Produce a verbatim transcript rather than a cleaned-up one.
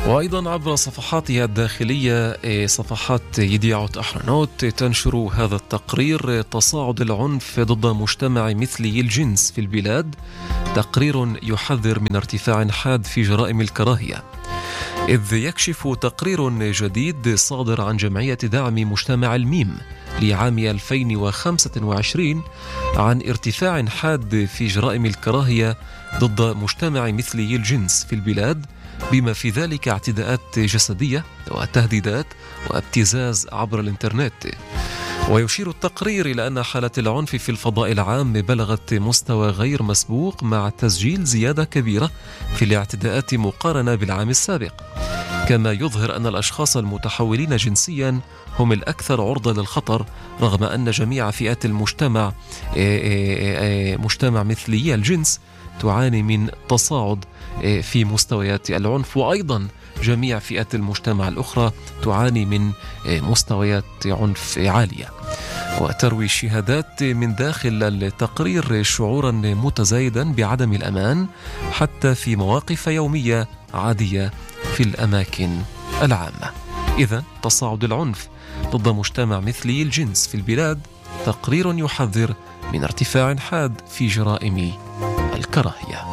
وأيضا عبر صفحاتها الداخلية صفحات يديعوت أحرنوت تنشر هذا التقرير: تصاعد العنف ضد مجتمع مثلي الجنس في البلاد، تقرير يحذر من ارتفاع حاد في جرائم الكراهية. إذ يكشف تقرير جديد صادر عن جمعية دعم مجتمع الميم لعام ألفين وخمسة وعشرين عن ارتفاع حاد في جرائم الكراهية ضد مجتمع مثلي الجنس في البلاد، بما في ذلك اعتداءات جسدية وتهديدات وابتزاز عبر الإنترنت. ويشير التقرير إلى أن حالة العنف في الفضاء العام بلغت مستوى غير مسبوق، مع تسجيل زيادة كبيرة في الاعتداءات مقارنة بالعام السابق. كما يظهر أن الأشخاص المتحولين جنسيا هم الأكثر عرضة للخطر، رغم أن جميع فئات المجتمع مجتمع مثلي الجنس تعاني من تصاعد في مستويات العنف، وأيضا جميع فئات المجتمع الأخرى تعاني من مستويات عنف عالية. وتروي الشهادات من داخل التقرير شعورا متزايدا بعدم الأمان حتى في مواقف يومية عادية في الأماكن العامة. إذن تصاعد العنف ضد مجتمع مثلي الجنس في البلاد، تقرير يحذر من ارتفاع حاد في جرائم الكراهية.